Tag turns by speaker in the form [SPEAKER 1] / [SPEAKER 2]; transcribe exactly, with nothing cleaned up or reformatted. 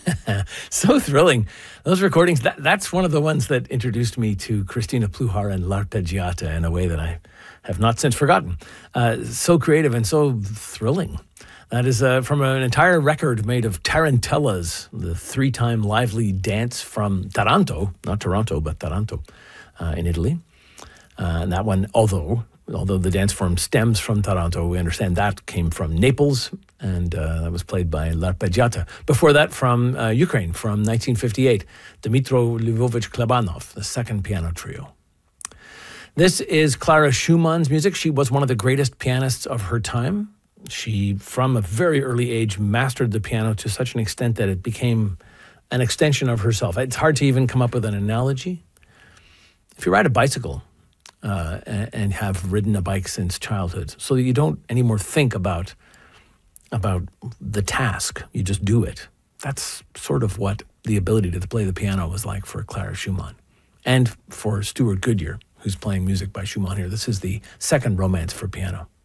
[SPEAKER 1] So thrilling. Those recordings, that, that's one of the ones that introduced me to Cristina Pluhar and L'Arpeggiata in a way that I have not since forgotten. Uh, so creative and so thrilling. That is uh, from an entire record made of tarantellas, the three-time lively dance from Taranto, not Toronto, but Taranto uh, in Italy. Uh, and that one, although although the dance form stems from Taranto, we understand that came from Naples, and uh, that was played by L'Arpeggiata. Before that, from uh, Ukraine, from nineteen fifty-eight, Dmytro Lvovich Klebanov, the second piano trio. This is Clara Schumann's music. She was one of the greatest pianists of her time. She, from a very early age, mastered the piano to such an extent that it became an extension of herself. It's hard to even come up with an analogy. If you ride a bicycle, Uh, and, and have ridden a bike since childhood, so that you don't anymore think about about the task. You just do it. That's sort of what the ability to play the piano was like for Clara Schumann. And for Stuart Goodyear, who's playing music by Schumann here. This is the second Romance for piano.